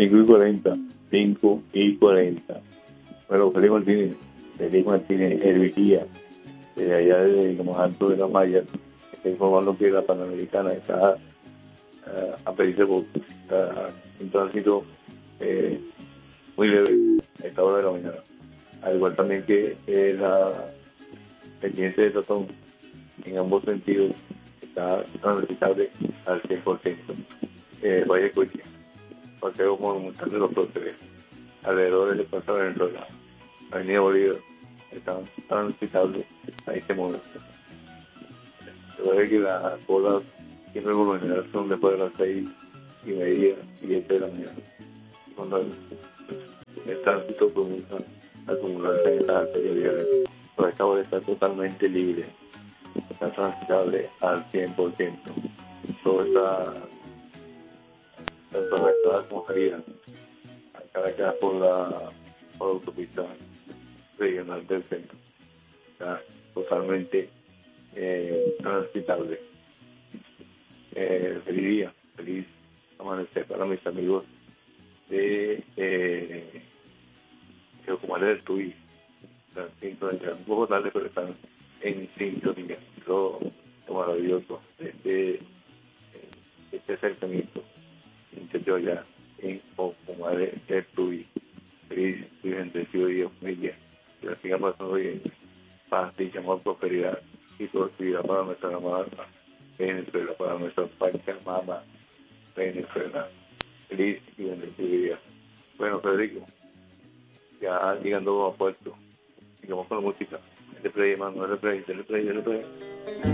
5:40. 5:40. Bueno, Félix Martínez, Herviría, de allá de como Alto de la Maya, está informando que la Panamericana está a pedirse por un tránsito muy leve a esta hora de la mañana. Al igual también que la pendiente de Totón, en ambos sentidos, está transitable al 100%. Valle Coche, Paseo Monumental de los Próceres, alrededor del Plaza Venezuela, Avenida Bolívar, están transitables a este momento. Se ve que las colas siempre por lo general son después de las 6:30 y 7 de la mañana. Cuando el tránsito comienza a acumularse en estas arterias, pero esta hora está totalmente libre, está transitable al 100%. Todo está tanto en la entrada como salida a Caracas por la autopista regional del centro. Está totalmente transitable. Feliz día, feliz amanecer para mis amigos de Ocumare del Tuy. Están un poco tarde, pero están en sintonía. Lo maravilloso de este acercamiento interior ya en Ocumare del Tuy. Feliz y bendecido día, familia. Que la sigan pasando bien. Paz, dicha, amor, prosperidad y prosperidad para nuestra amada Venezuela, para nuestra Pachamama Venezuela. Feliz y bendecido día. Bueno, Federico, ya llegando a puerto, sigamos con la música. Dale play, hermano, dale play.